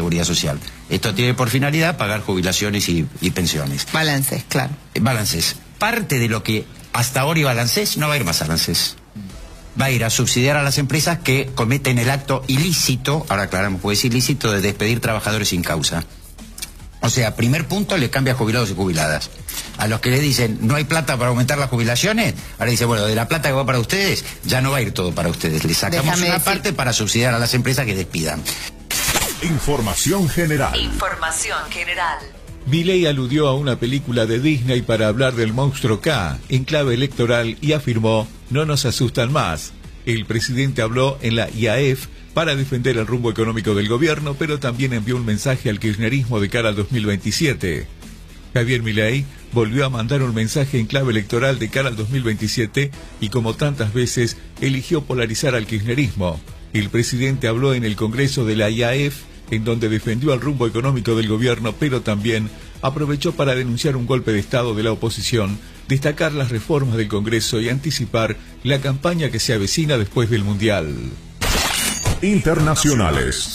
seguridad social. Esto tiene por finalidad pagar jubilaciones y pensiones. Balances, claro. Balances. Parte de lo que hasta ahora iba a ANSES, no va a ir más a ANSES. Va a ir a subsidiar a las empresas que cometen el acto ilícito, ahora aclaramos, puede ser ilícito, de despedir trabajadores sin causa. O sea, primer punto, le cambia a jubilados y jubiladas. A los que le dicen, no hay plata para aumentar las jubilaciones, ahora dice, bueno, de la plata que va para ustedes, ya no va a ir todo para ustedes. Le sacamos una parte para subsidiar a las empresas que despidan. Información general. Información general. Milei aludió a una película de Disney para hablar del monstruo K en clave electoral y afirmó, no nos asustan más. El presidente habló en la IAEF para defender el rumbo económico del gobierno, pero también envió un mensaje al kirchnerismo de cara al 2027. Javier Milei volvió a mandar un mensaje en clave electoral de cara al 2027 y, como tantas veces, eligió polarizar al kirchnerismo. El presidente habló en el Congreso de la IAEF, en donde defendió el rumbo económico del gobierno, pero también aprovechó para denunciar un golpe de Estado de la oposición, destacar las reformas del Congreso y anticipar la campaña que se avecina después del Mundial. Internacionales.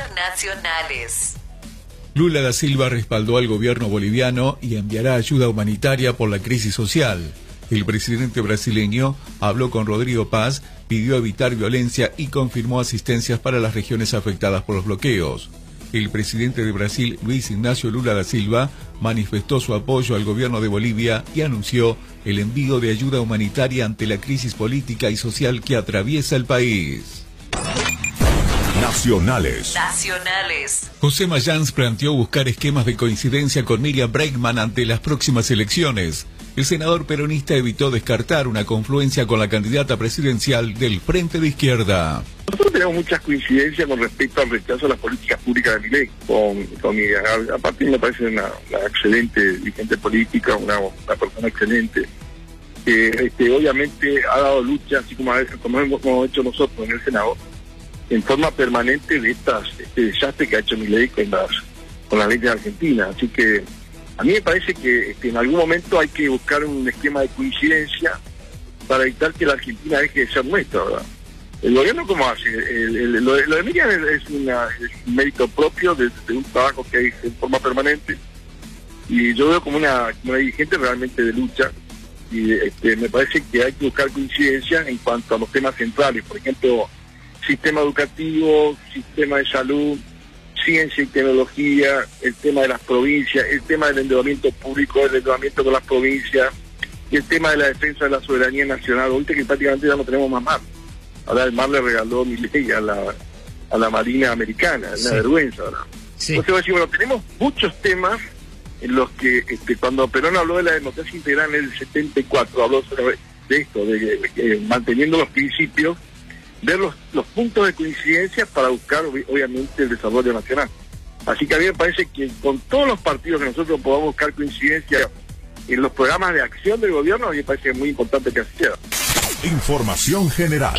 Lula da Silva respaldó al gobierno boliviano y enviará ayuda humanitaria por la crisis social. El presidente brasileño habló con Rodrigo Paz, pidió evitar violencia y confirmó asistencias para las regiones afectadas por los bloqueos. El presidente de Brasil, Luis Ignacio Lula da Silva, manifestó su apoyo al gobierno de Bolivia y anunció el envío de ayuda humanitaria ante la crisis política y social que atraviesa el país. Nacionales. José Mayans planteó buscar esquemas de coincidencia con Miriam Bregman ante las próximas elecciones. El senador peronista evitó descartar una confluencia con la candidata presidencial del Frente de Izquierda. Nosotros tenemos muchas coincidencias con respecto al rechazo a las políticas públicas de Milei con Miriam. Aparte me parece una excelente dirigente política, una persona excelente. Obviamente ha dado lucha, así como hemos hecho nosotros en el Senado, en forma permanente de este desastre que ha hecho Milei con las leyes de Argentina. Así que a mí me parece que en algún momento hay que buscar un esquema de coincidencia para evitar que la Argentina deje de ser nuestra, ¿verdad? ¿El gobierno cómo hace? Lo de Miriam es un mérito propio de un trabajo que hay en forma permanente, y yo veo como una dirigente realmente de lucha, y me parece que hay que buscar coincidencias en cuanto a los temas centrales, por ejemplo, sistema educativo, sistema de salud, ciencia y tecnología, el tema de las provincias, el tema del endeudamiento público, el endeudamiento con las provincias, y el tema de la defensa de la soberanía nacional. Ahorita que prácticamente ya no tenemos más mar. Ahora el mar le regaló Milei a la Marina Americana, es una vergüenza, ¿verdad? Sí. Entonces voy a decir, bueno, tenemos muchos temas en los que cuando Perón habló de la democracia integral en el 74, habló sobre esto, de manteniendo los principios, ver los puntos de coincidencia para buscar obviamente el desarrollo nacional. Así que a mí me parece que con todos los partidos que nosotros podamos buscar coincidencia en los programas de acción del gobierno, a mí me parece muy importante que así sea. Información general.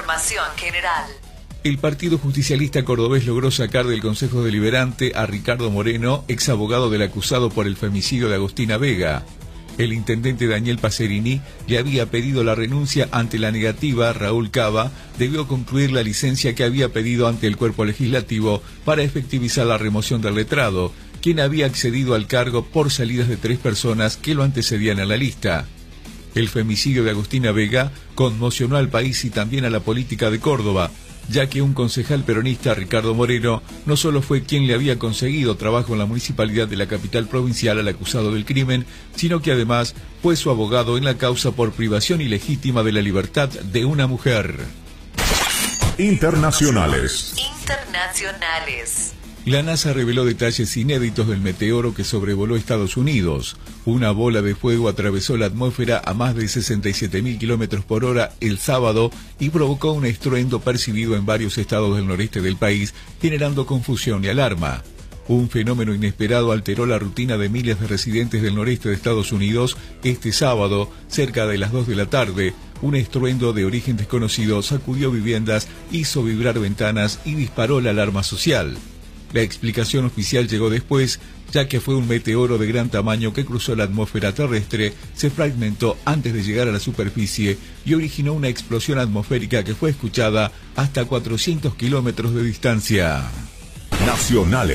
El Partido Justicialista Cordobés logró sacar del Consejo Deliberante a Ricardo Moreno, ex abogado del acusado por el femicidio de Agustina Vega. El intendente Daniel Pacerini le había pedido la renuncia. Ante la negativa, Raúl Cava debió concluir la licencia que había pedido ante el cuerpo legislativo para efectivizar la remoción del letrado, quien había accedido al cargo por salidas de 3 personas que lo antecedían a la lista. El femicidio de Agustina Vega conmocionó al país y también a la política de Córdoba, ya que un concejal peronista, Ricardo Moreno, no solo fue quien le había conseguido trabajo en la municipalidad de la capital provincial al acusado del crimen, sino que además fue su abogado en la causa por privación ilegítima de la libertad de una mujer. Internacionales. La NASA reveló detalles inéditos del meteoro que sobrevoló Estados Unidos. Una bola de fuego atravesó la atmósfera a más de 67.000 kilómetros por hora el sábado y provocó un estruendo percibido en varios estados del noreste del país, generando confusión y alarma. Un fenómeno inesperado alteró la rutina de miles de residentes del noreste de Estados Unidos. Este sábado, cerca de las 2 de la tarde, un estruendo de origen desconocido sacudió viviendas, hizo vibrar ventanas y disparó la alarma social. La explicación oficial llegó después, ya que fue un meteoro de gran tamaño que cruzó la atmósfera terrestre, se fragmentó antes de llegar a la superficie y originó una explosión atmosférica que fue escuchada hasta 400 kilómetros de distancia. Nacionales.